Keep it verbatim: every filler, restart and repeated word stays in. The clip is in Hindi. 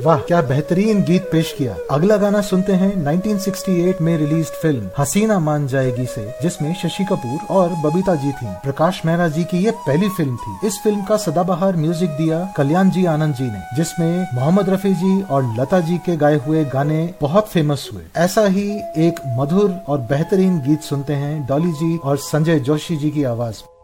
वाह क्या बेहतरीन गीत पेश किया। अगला गाना सुनते हैं नाइनटीन सिक्सटी एट में रिलीज फिल्म हसीना मान जाएगी से, जिसमें शशि कपूर और बबीता जी थी। प्रकाश मेहरा जी की ये पहली फिल्म थी। इस फिल्म का सदाबहार म्यूजिक दिया कल्याण जी आनंद जी ने, जिसमें मोहम्मद रफी जी और लता जी के गाए हुए गाने बहुत फेमस हुए। ऐसा ही एक मधुर और बेहतरीन गीत सुनते हैं डॉली जी और संजय जोशी जी की आवाज।